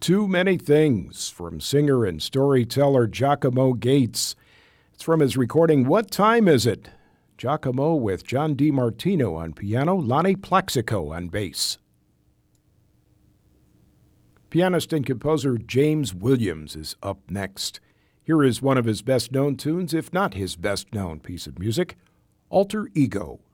Too Many Things from singer and storyteller Giacomo Gates. It's from his recording What Time Is It? Giacomo with John DiMartino on piano, Lonnie Plexico on bass. Pianist and composer James Williams is up next. Here is one of his best-known tunes, if not his best-known piece of music, Alter Ego.